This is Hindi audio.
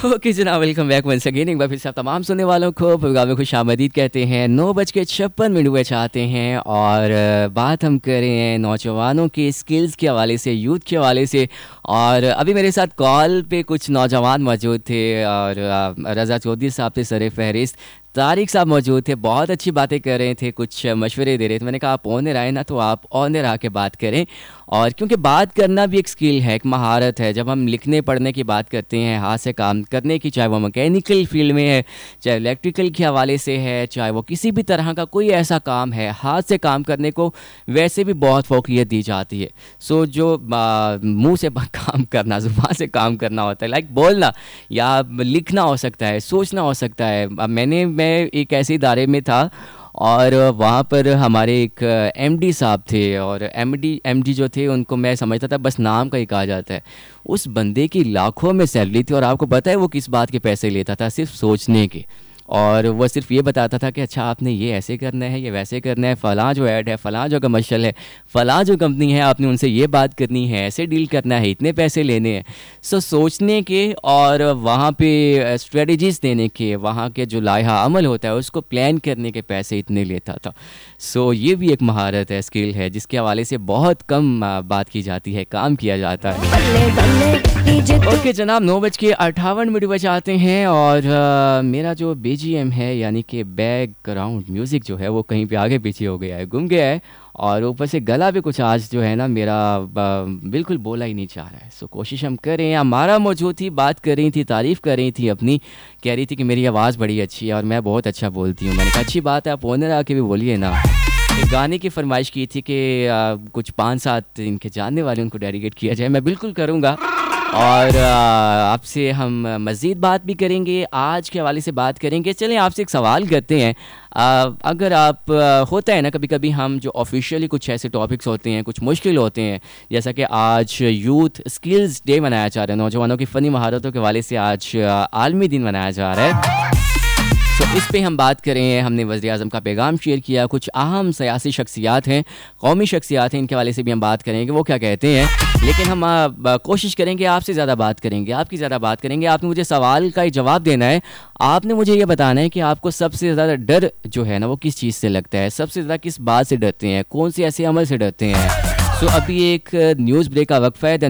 ओके जनाब, वेलकम बैक वंस अगेन। एक बार फिर से आप तमाम सुनने वालों को प्रोग्राम में खुशामदीद कहते हैं। 9:56 हुए चाहते हैं और बात हम करें नौजवानों के स्किल्स के हवाले से, यूथ के हवाले से। और अभी मेरे साथ कॉल पे कुछ नौजवान मौजूद थे और रज़ा चौधरी साहब थे सर फहरिस्त, तारिक साहब मौजूद थे, बहुत अच्छी बातें कर रहे थे, कुछ मशवरे दे रहे थे। मैंने कहा आप ऑनर आए ना तो आप ऑनर आके बात करें। और क्योंकि बात करना भी एक स्किल है, एक महारत है। जब हम लिखने पढ़ने की बात करते हैं, हाथ से काम करने की, चाहे वो मैकेनिकल फील्ड में है, चाहे इलेक्ट्रिकल के हवाले से है, चाहे वो किसी भी तरह का कोई ऐसा काम है, हाथ से काम करने को वैसे भी बहुत फ़ौक़ियत दी जाती है। सो जो मुंह से काम करना, ज़ुबान से काम करना होता है, लाइक बोलना या लिखना हो सकता है, सोचना हो सकता है। मैं एक ऐसे इदारे में था और वहाँ पर हमारे एक एमडी साहब थे और एमडी जो थे उनको मैं समझता था बस नाम का ही कहा जाता है। उस बंदे की लाखों में सैलरी थी और आपको पता है वो किस बात के पैसे लेता था? सिर्फ सोचने के। और वो सिर्फ ये बताता था कि अच्छा आपने ये ऐसे करना है, ये वैसे करना है, फ़लाँ जो ऐड है, फ़लाँ जो कमर्शियल है, फ़लाँ जो कंपनी है, आपने उनसे ये बात करनी है, ऐसे डील करना है, इतने पैसे लेने हैं। सो सोचने के और वहाँ पे स्ट्रेटजीज़ देने के, वहाँ के जो लाइहा अमल होता है उसको प्लान करने के पैसे इतने लेता था। सो ये भी एक महारत है, स्किल है, जिसके हवाले से बहुत कम बात की जाती है, काम किया जाता है। ओके जनाब, 9:58 बजाते हैं और मेरा जो बीजीएम है यानी कि बैकग्राउंड म्यूज़िक जो है वो कहीं पे आगे पीछे हो गया है, गुम गया है। और ऊपर से गला भी कुछ आज जो है ना मेरा बिल्कुल बोला ही नहीं चाह रहा है। सो कोशिश हम कर रहे हैं। हमारा मौजूद थी, बात कर रही थी, तारीफ़ कर रही थी अपनी, कह रही थी कि मेरी आवाज़ बड़ी अच्छी है और मैं बहुत अच्छा बोलती हूँ। मैंने कहा अच्छी बात है, आप ओनर आके भी बोलिए ना। एक गाने की फरमाइश की थी कि कुछ 5-7 इनके जानने वाले उनको डेडिकेट किया जाए, मैं बिल्कुल करूँगा। और आपसे हम मज़ीद बात भी करेंगे, आज के हवाले से बात करेंगे। चलें आपसे एक सवाल करते हैं। अगर आप होता है ना कभी कभी हम जो ऑफिशियली कुछ ऐसे टॉपिक्स होते हैं, कुछ मुश्किल होते हैं, जैसा कि आज यूथ स्किल्स डे मनाया जा रहा है, नौजवानों की फ़नी महारतों के हवाले से आज आलमी दिन मनाया जा रहा है। तो इस पे हम बात करें। हमने वज़ीर-ए-आज़म का पैगाम शेयर किया, कुछ अहम सियासी शख्सियात हैं, कौमी शख्सियात हैं, इनके हवाले से भी हम बात करेंगे वो क्या कहते हैं। लेकिन हम कोशिश करेंगे आपसे ज़्यादा बात करेंगे, आपकी ज़्यादा बात करेंगे। आपने मुझे सवाल का ही जवाब देना है। आपने मुझे ये बताना है कि आपको सबसे ज़्यादा डर जो है ना वो किस चीज़ से लगता है, सबसे ज़्यादा किस बात से डरते हैं, कौन से ऐसे अमल से डरते हैं। सो अभी एक न्यूज़ ब्रेक का वक्फा है।